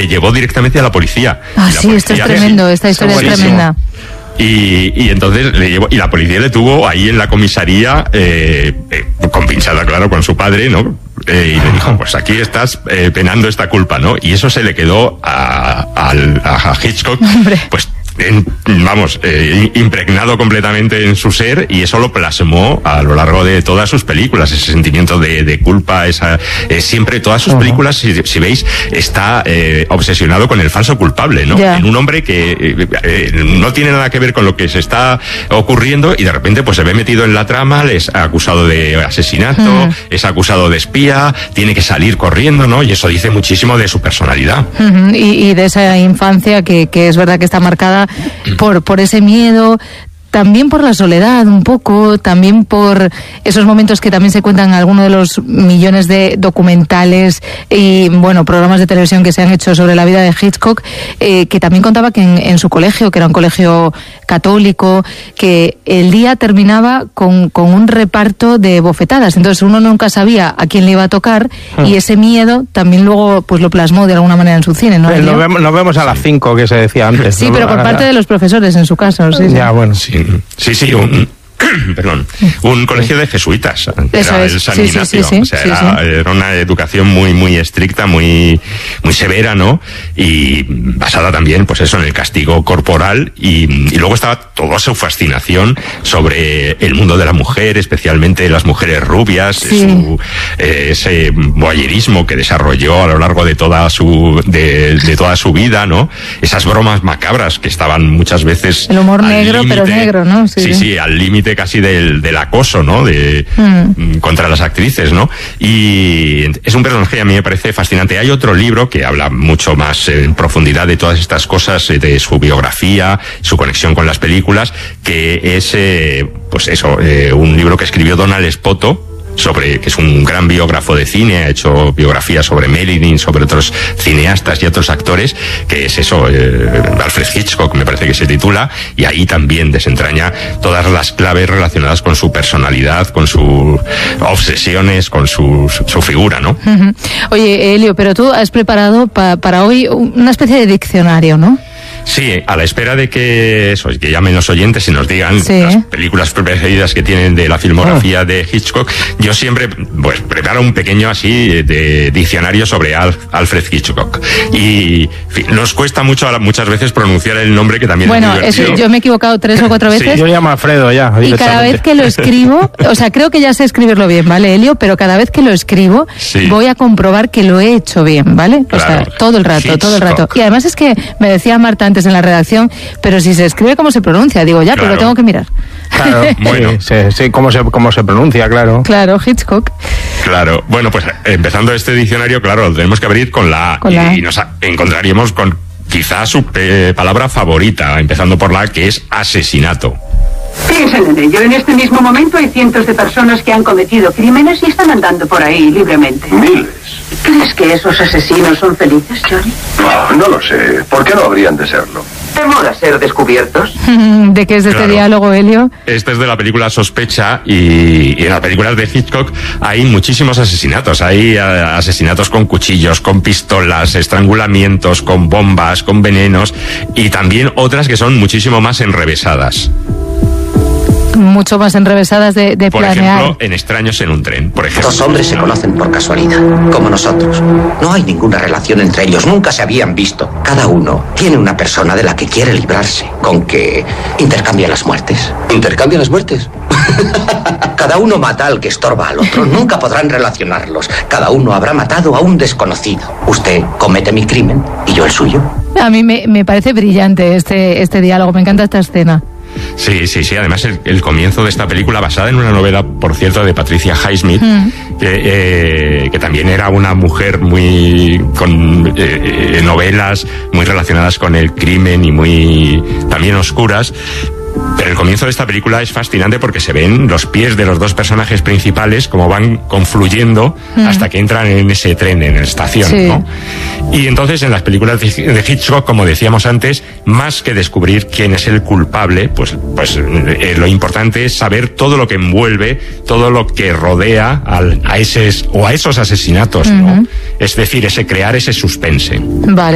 le llevó directamente a la policía. Sí, esto es tremendo, esta historia es tremenda. Y entonces le llevó, y la policía le tuvo ahí en la comisaría, compinchada, claro, con su padre, ¿no? Y le dijo, pues aquí estás penando esta culpa, ¿no? Y eso se le quedó a Hitchcock, hombre, pues impregnado completamente en su ser, y eso lo plasmó a lo largo de todas sus películas, ese sentimiento de culpa, siempre todas sus películas, si veis, está obsesionado con el falso culpable, ¿no? En un hombre que no tiene nada que ver con lo que se está ocurriendo, y de repente pues se ve metido en la trama, es acusado de asesinato, es acusado de espía, tiene que salir corriendo, ¿no? Y eso dice muchísimo de su personalidad. Y de esa infancia que es verdad que está marcada por ese miedo, también por la soledad un poco, también por esos momentos que también se cuentan en algunos de los millones de documentales y, bueno, programas de televisión que se han hecho sobre la vida de Hitchcock, que también contaba que en su colegio, que era un colegio católico, que el día terminaba con un reparto de bofetadas, entonces uno nunca sabía a quién le iba a tocar, y ese miedo también luego pues lo plasmó de alguna manera en su cine, ¿no? Nos vemos a las 5, que se decía antes. Sí, ¿no? Pero por parte de los profesores, en su caso. Sí, ya, bueno, sí. Sí, un colegio de jesuitas, era el San Ignacio, era una educación muy estricta, muy severa, ¿no? Y basada también, pues eso, en el castigo corporal, y luego estaba toda su fascinación sobre el mundo de la mujer, especialmente las mujeres rubias, ese voyerismo que desarrolló a lo largo de toda su vida, ¿no? Esas bromas macabras que estaban muchas veces el humor negro, pero negro, ¿no? Sí, al límite casi del acoso, ¿no? Contra las actrices, ¿no? Y es un personaje que a mí me parece fascinante. Hay otro libro que habla mucho más en profundidad de todas estas cosas, de su biografía, su conexión con las películas, que es, un libro que escribió Donald Spoto, que es un gran biógrafo de cine, ha hecho biografías sobre Marilyn, sobre otros cineastas y otros actores, que es Alfred Hitchcock, me parece que se titula, y ahí también desentraña todas las claves relacionadas con su personalidad, con sus obsesiones, con su figura, ¿no? Oye, Elio, pero tú has preparado para hoy una especie de diccionario, ¿no? Sí, a la espera de que llamen los oyentes y nos digan las películas preferidas que tienen de la filmografía de Hitchcock, yo siempre pues preparo un pequeño así de diccionario sobre Alfred Hitchcock. Y nos cuesta muchas veces pronunciar el nombre, que también es muy divertido. Yo me he equivocado 3 o 4 veces. Sí, yo llamo a Alfredo ya. Y cada vez que lo escribo, creo que ya sé escribirlo bien, ¿vale, Elio? Pero cada vez que lo escribo, voy a comprobar que lo he hecho bien, ¿vale? Claro, todo el rato. Y además es que me decía Marta antes en la redacción, pero si se escribe como se pronuncia, digo pero lo tengo que mirar. Claro, bueno, sí, cómo se pronuncia, claro. Claro, Hitchcock. Claro, bueno, pues empezando este diccionario, claro, lo tenemos que abrir con la A, y nos encontraríamos con quizás su palabra favorita, empezando por la A, que es asesinato. Piensen en ello. En este mismo momento hay cientos de personas que han cometido crímenes y están andando por ahí libremente. Miles. ¿Crees que esos asesinos son felices, Johnny? No lo sé. ¿Por qué no habrían de serlo? ¿Temor a ser descubiertos? ¿De qué es este diálogo, Elio? Este es de la película Sospecha, y en las películas de Hitchcock hay muchísimos asesinatos. Hay asesinatos con cuchillos, con pistolas, estrangulamientos, con bombas, con venenos, y también otras que son muchísimo más enrevesadas. Mucho más enrevesadas de por planear. Por ejemplo, en Extraños en un tren, por ejemplo. Dos hombres se conocen por casualidad, como nosotros. No hay ninguna relación entre ellos, nunca se habían visto. Cada uno tiene una persona de la que quiere librarse, con que intercambia las muertes. ¿Intercambia las muertes? Cada uno mata al que estorba al otro, nunca podrán relacionarlos. Cada uno habrá matado a un desconocido. Usted comete mi crimen y yo el suyo. A mí me parece brillante este diálogo, me encanta esta escena. Sí, además el comienzo de esta película, basada en una novela, por cierto, de Patricia Highsmith, que también era una mujer muy con novelas muy relacionadas con el crimen y muy también oscuras. Pero el comienzo de esta película es fascinante porque se ven los pies de los dos personajes principales como van confluyendo hasta que entran en ese tren, en la estación, ¿no? Y entonces en las películas de Hitchcock, como decíamos antes, más que descubrir quién es el culpable, pues lo importante es saber todo lo que envuelve, todo lo que rodea a esos asesinatos, ¿no? Es decir, crear ese suspense. Vale.